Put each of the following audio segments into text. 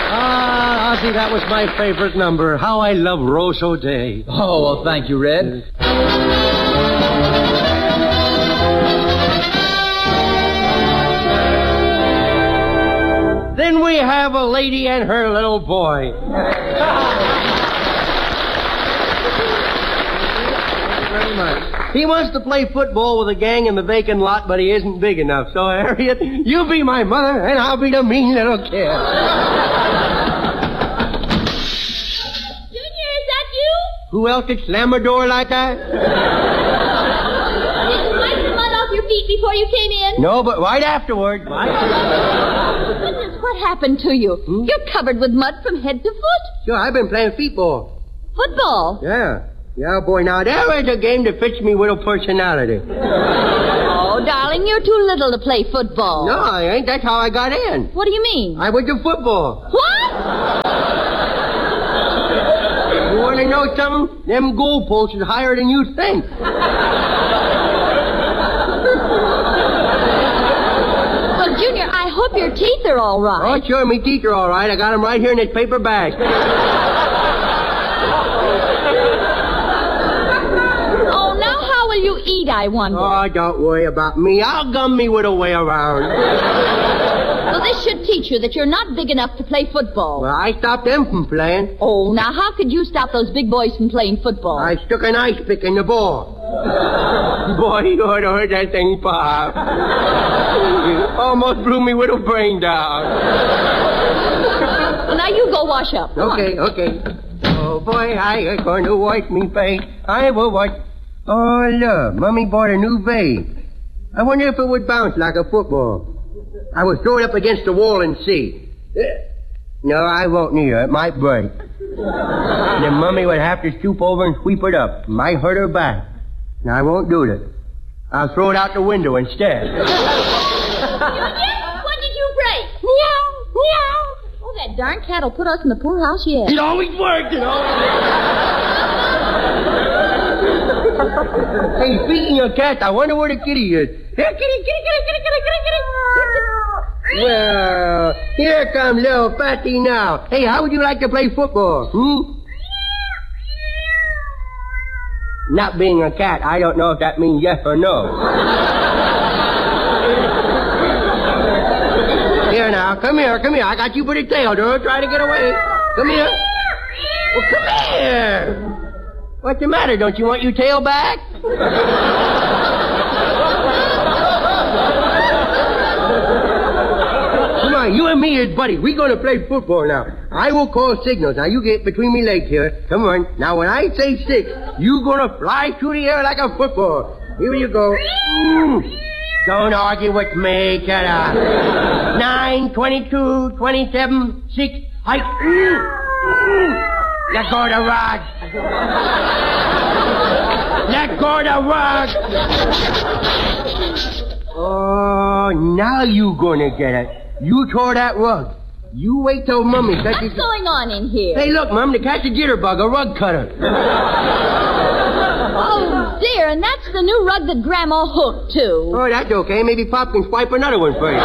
Ozzy, that was my favorite number. How I love Rose O'Day. Oh, well, thank you, Red. Then we have a lady and her little boy. Thank you very much. He wants to play football with a gang in the vacant lot, but he isn't big enough. So, Harriet, you be my mother, and I'll be the mean little kid. Junior, is that you? Who else could slam a door like that? Did you wipe the mud off your feet before you came in? No, but right afterward. Goodness, what happened to you? You're covered with mud from head to foot. Sure, I've been playing feetball. Football? Yeah. Yeah, boy, now there is a game that fits me with a personality. Oh, darling, you're too little to play football. No, I ain't. That's how I got in. What do you mean? I went to football. What? You want to know something? Them goalposts is higher than you think. Well, Junior, I hope your teeth are all right. Oh, sure, me teeth are all right. I got them right here in this paper bag. Oh, now how will you eat, I wonder? Oh, don't worry about me. I'll gum me with a way around. Well, this should teach you that you're not big enough to play football. Well, I stopped them from playing. Oh, now how could you stop those big boys from playing football? I stuck an ice pick in the ball. Boy, you ought to heard that thing pop. Almost blew me with a brain down. Well, now you go wash up. Come on. Okay. Oh, boy, I am going to wash me face. I will wash. Oh, look, Mommy bought a new vase. I wonder if it would bounce like a football. I will throw it up against the wall and see. No, I won't neither. It might break. Then Mommy would have to stoop over and sweep it up. Might hurt her back. No, I won't do that. I'll throw it out the window instead. What did you break? Meow, meow. Oh, that darn cat'll put us in the poorhouse yet. It always works, you know. Hey, speaking of cats, I wonder where the kitty is. Here, kitty. Well, here comes little Fatty now. Hey, how would you like to play football? Not being a cat, I don't know if that means yes or no. Here now, come here. I got you for the tail. Don't try to get away. Come here. Well, come here. What's the matter? Don't you want your tail back? Come on, you and me is buddies. We're going to play football now. I will call signals. Now, you get between me legs here. Come on. Now, when I say 6, you're going to fly through the air like a football. Here you go. Don't argue with me. Get up. 9, 22, 27, 6, height. Let go of the rod. Let go of the rod. Oh, now you gonna get it. You tore that rug. You wait till Mommy touches... What's going on in here? Hey, look, Mom, the cat's a jitterbug, a rug cutter. Oh, dear, and that's the new rug that Grandma hooked to. Oh, that's okay. Maybe Pop can swipe another one for you.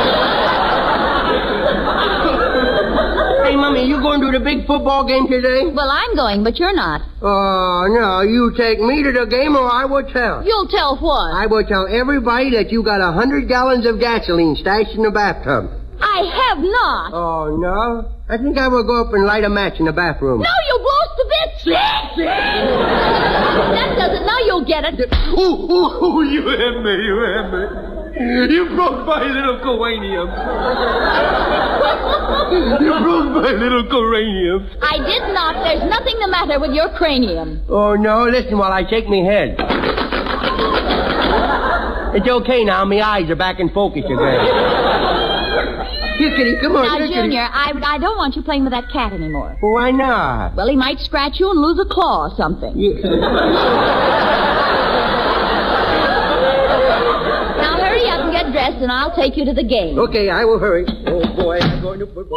Hey, Mommy, you going to the big football game today? Well, I'm going, but you're not. Oh, no, you take me to the game or I will tell. You'll tell what? I will tell everybody that you got 100 gallons of gasoline stashed in the bathtub. I have not. Oh, no? I think I will go up and light a match in the bathroom. No, you'll blow us to bits. That does it. Now you'll get it. Ooh, you had me. You broke my little cranium. I did not. There's nothing the matter with your cranium. Oh, no, listen while I shake me head. It's okay now. My eyes are back in focus again. Here, kitty, come on. Now, here, Junior, I don't want you playing with that cat anymore. Well, why not? Well, he might scratch you and lose a claw or something. Yeah. Now, hurry up and get dressed, and I'll take you to the game. Okay, I will hurry. Oh, boy, I'm going to football.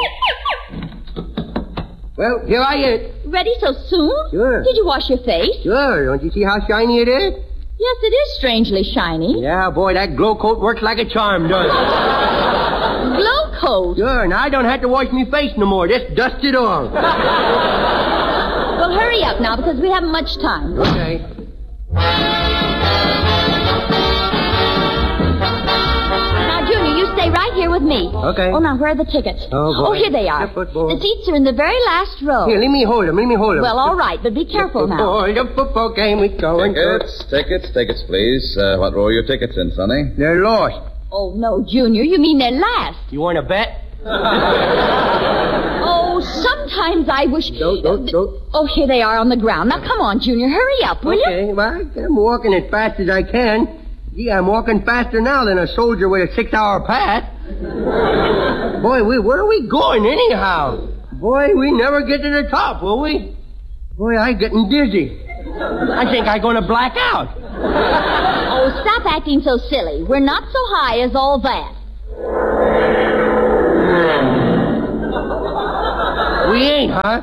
Well, here I am. Ready so soon? Sure. Did you wash your face? Sure. Don't you see how shiny it is? Yes, it is strangely shiny. Yeah, boy, that glow coat works like a charm, doesn't it? Glow coat. Sure, and I don't have to wash me face no more. Just dust it off. Well, hurry up now, because we haven't much time. Okay. Now, Junior, you stay right here with me. Okay. Oh, now, where are the tickets? Oh, boy. Here they are. The football. The seats are in the very last row. Here, let me hold them. Well, all right, but be careful now. The football game is going. Tickets, please. What row are your tickets in, Sonny? They're lost. Oh, no, Junior, you mean they're last. You want to bet? Oh, sometimes I wish... Don't. Oh, here they are on the ground. Now, come on, Junior, hurry up, will you? Okay, well, I'm walking as fast as I can. Gee, I'm walking faster now than a soldier with a 6-hour pass. Boy, where are we going anyhow? Boy, we never get to the top, will we? Boy, I'm getting dizzy. I think I'm going to black out. Oh, stop acting so silly. We're not so high as all that. We ain't, huh?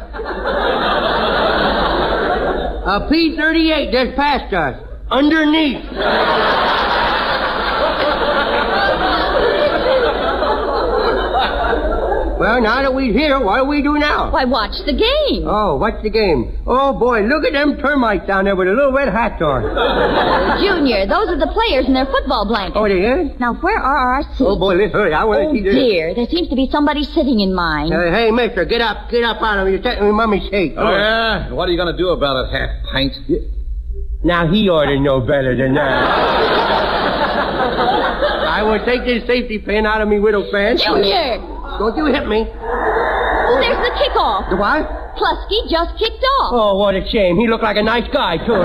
A P-38 just passed us. Underneath. Well, now that we're here, what do we do now? Why, watch the game. Oh, what's the game? Oh, boy, look at them termites down there with the little red hats on. Junior, those are the players in their football blankets. Oh, they is? Now, where are our seats? Oh, boy, let's hurry. I want to Oh, see this. dear, there seems to be somebody sitting in mine. Hey, mister, get up out of me. You're taking me mommy's shake. Oh, yeah? What are you going to do about it, half pint? Now, he ought to know better than that. I will take this safety pin out of me widow's pants. Junior! Don't you hit me. There's the kickoff. The what? Plusky just kicked off. Oh, what a shame. He looked like a nice guy, too.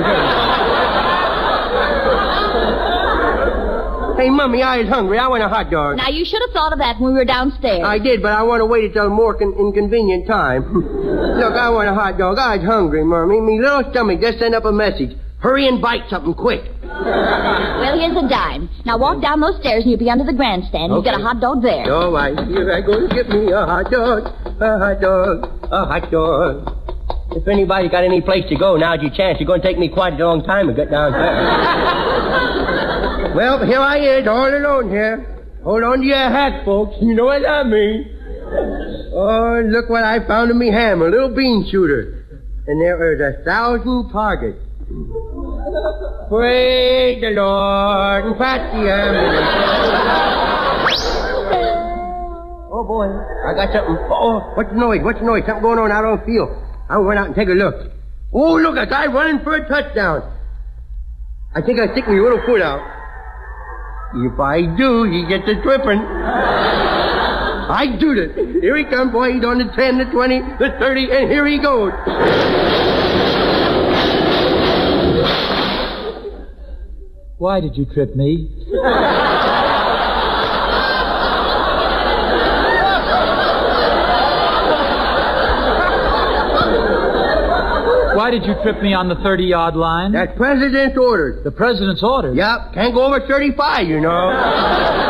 Hey, Mummy, I was hungry. I want a hot dog. Now, you should have thought of that when we were downstairs. I did, but I want to wait until a more inconvenient time. Look, I want a hot dog. I was hungry, Mummy. Me little stomach just sent up a message. Hurry and bite something quick. Well, here's a dime. Now walk down those stairs and you'll be under the grandstand. You'll get a hot dog there. All right. Here I go to get me a hot dog. A hot dog. A hot dog. If anybody got any place to go, now's your chance. You're going to take me quite a long time to get downstairs. Well, here I is, all alone here. Hold on to your hat, folks. You know what I mean. Oh, look what I found in me ham. A little bean shooter. And there is 1,000 targets. Praise the Lord and pat the ambulance. Oh, boy. I got something. Oh, what's the noise? Something going on out on the field. I'll run out and take a look. Oh, look, a guy running for a touchdown. I think I'll stick my little foot out. If I do, he gets a tripping. I do it. Here he comes, boy. He's on the 10, the 20, the 30, and here he goes. Why did you trip me? Why did you trip me on the 30-yard line? That's President's orders. The President's orders? Yep. Can't go over 35, you know.